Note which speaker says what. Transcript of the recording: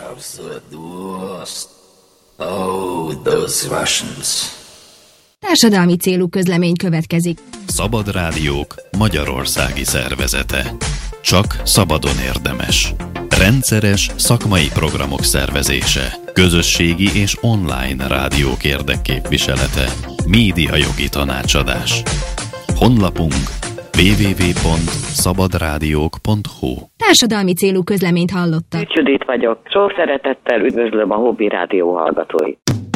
Speaker 1: Oh, those Russians.
Speaker 2: Társadalmi célú közlemény következik.
Speaker 3: Szabad Rádiók magyarországi szervezete. Csak szabadon érdemes. Rendszeres szakmai programok szervezése. Közösségi és online rádiók érdekképviselete. Médiajogi tanácsadás. Honlapunk www.szabadrádiók.hu.
Speaker 2: Társadalmi célú közleményt hallottak.
Speaker 4: Judit vagyok. Sok szeretettel üdvözlöm a Hobby Rádió hallgatóit.